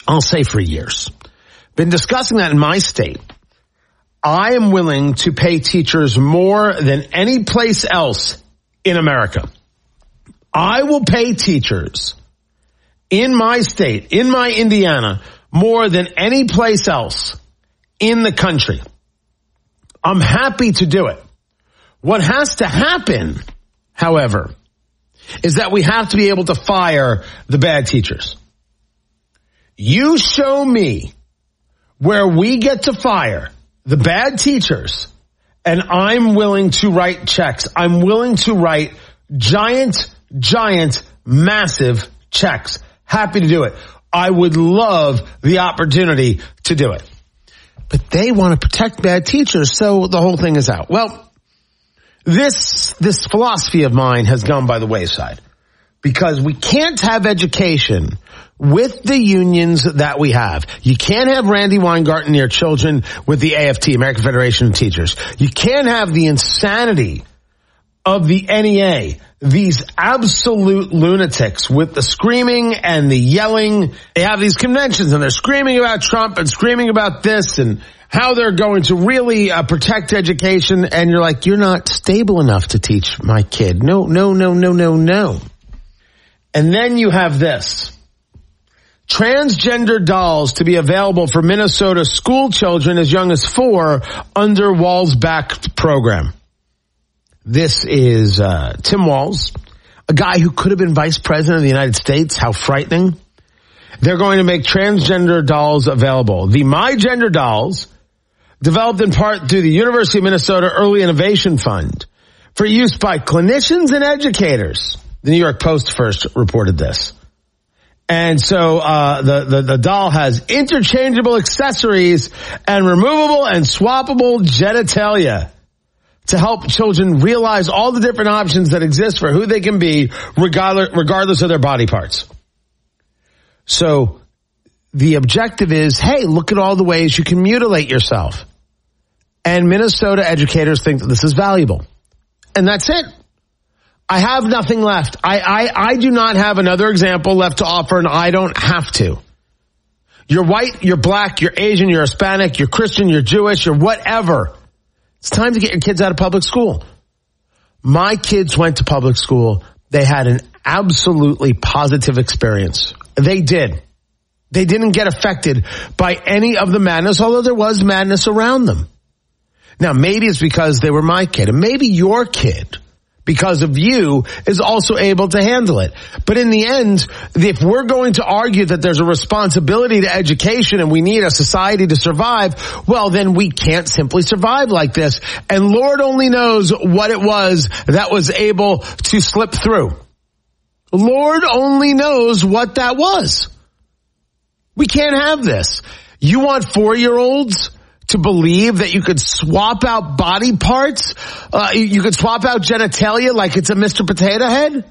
I'll say for years, been discussing that in my state. I am willing to pay teachers more than any place else in America. I will pay teachers in my state, in my Indiana, more than any place else in the country. I'm happy to do it. What has to happen, however, is that we have to be able to fire the bad teachers. You show me where we get to fire the bad teachers, and I'm willing to write checks. I'm willing to write giant, massive checks. Happy to do it. I would love the opportunity to do it. But they want to protect bad teachers, so the whole thing is out. Well, this philosophy of mine has gone by the wayside because we can't have education with the unions that we have. You can't have Randy Weingarten near children with the AFT, American Federation of Teachers. You can't have the insanity of the NEA, these absolute lunatics with the screaming and the yelling. They have these conventions and they're screaming about Trump and screaming about this and how they're going to really protect education. And you're like, you're not stable enough to teach my kid. No. And then you have this. Transgender dolls to be available for Minnesota school children as young as 4 under Walz-backed program. This is Tim Walz, a guy who could have been vice president of the United States. How frightening. They're going to make transgender dolls available. The My Gender dolls, developed in part through the University of Minnesota Early Innovation Fund for use by clinicians and educators. The New York Post first reported this. And so the doll has interchangeable accessories and removable and swappable genitalia to help children realize all the different options that exist for who they can be regardless of their body parts. So the objective is, hey, look at all the ways you can mutilate yourself. And Minnesota educators think that this is valuable. And that's it. I have nothing left. I do not have another example left to offer, and I don't have to. You're white, you're black, you're Asian, you're Hispanic, you're Christian, you're Jewish, you're whatever. It's time to get your kids out of public school. My kids went to public school. They had an absolutely positive experience. They did. They didn't get affected by any of the madness, although there was madness around them. Now, maybe it's because they were my kid, and maybe your kid, because of you, is also able to handle it. But in the end, if we're going to argue that there's a responsibility to education and we need a society to survive, well, then we can't simply survive like this. And Lord only knows what it was that was able to slip through. Lord only knows what that was. We can't have this. You want 4-year-olds to believe that you could swap out body parts? You could swap out genitalia like it's a Mr. Potato Head?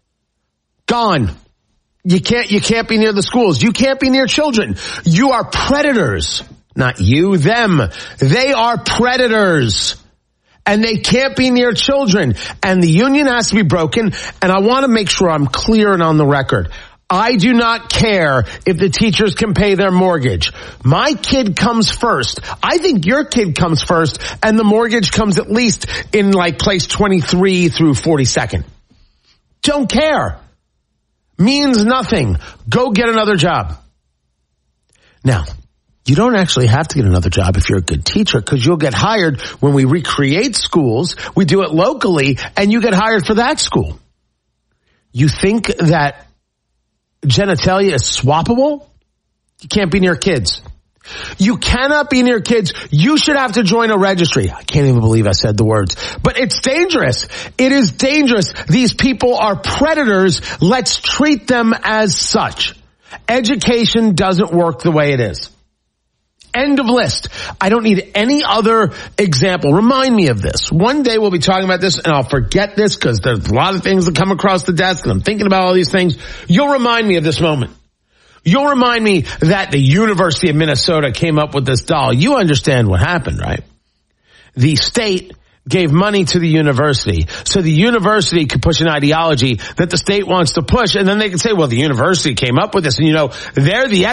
Gone. You can't be near the schools. You can't be near children. You are predators. Not you, them. They are predators. And they can't be near children. And the union has to be broken. And I want to make sure I'm clear and on the record. I do not care if the teachers can pay their mortgage. My kid comes first. I think your kid comes first, and the mortgage comes at least in like place 23 through 42nd. Don't care. Means nothing. Go get another job. Now, you don't actually have to get another job if you're a good teacher, because you'll get hired when we recreate schools. We do it locally, and you get hired for that school. You think that genitalia is swappable? You can't be near kids. You cannot be near kids. You should have to join a registry. I can't even believe I said the words. But it's dangerous. It is dangerous. These people are predators. Let's treat them as such. Education doesn't work the way it is. End of list. I don't need any other example. Remind me of this. One day we'll be talking about this, and I'll forget this because there's a lot of things that come across the desk, and I'm thinking about all these things. You'll remind me of this moment. You'll remind me that the University of Minnesota came up with this doll. You understand what happened, right? The state gave money to the university so the university could push an ideology that the state wants to push, and then they can say, well, the university came up with this, and they're the